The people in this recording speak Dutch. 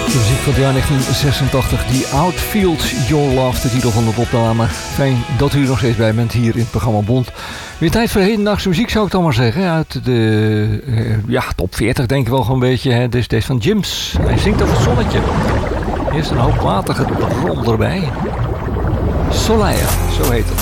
De muziek van het jaar 1986, The Outfields Your Love, de titel van de opname. Fijn dat u er nog steeds bij bent hier in het programma Bond. Weer tijd voor hedendaagse muziek, zou ik dan maar zeggen. Uit de top 40 denk ik wel gewoon een beetje. Hè. Deze van Jims. Hij zingt over het zonnetje. Eerst een hoop watergedrom erbij. Soleil, zo heet het.